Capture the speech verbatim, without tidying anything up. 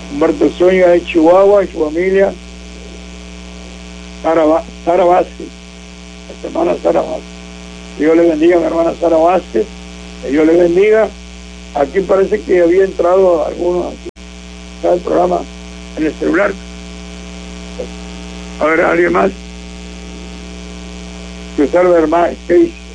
Humberto Zúñiga de Chihuahua y su familia, Sara, Sara Vázquez, la hermana Sara Vázquez. Dios le bendiga a mi hermana Sara Vázquez, que Dios le bendiga. Aquí parece que había entrado algunos aquí, está el programa en el celular. A ver, ¿alguien más? Cruzar Vermay, ¿qué dice?